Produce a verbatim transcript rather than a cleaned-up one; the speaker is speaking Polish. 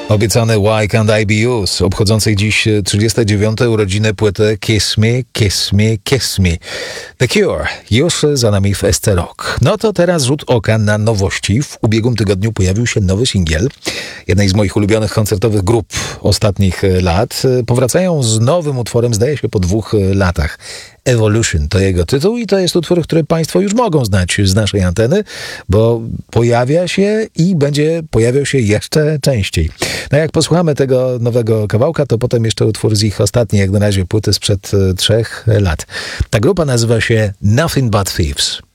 Obiecane Why Can't I Be Yours, obchodzącej dziś trzydzieste dziewiąte urodziny płyty Kiss Me, Kiss Me, Kiss Me. The Cure, już za nami w S C Rock. No to teraz rzut oka na nowości. W ubiegłym tygodniu pojawił się nowy singiel jednej z moich ulubionych koncertowych grup ostatnich lat. Powracają z nowym utworem, zdaje się, po dwóch latach. Evolution to jego tytuł i to jest utwór, który Państwo już mogą znać z naszej anteny, bo pojawia się i będzie pojawiał się jeszcze częściej. No jak posłuchamy tego nowego kawałka, to potem jeszcze utwór z ich ostatniej, jak na razie, płyty sprzed trzech lat. Ta grupa nazywa się Nothing But Thieves.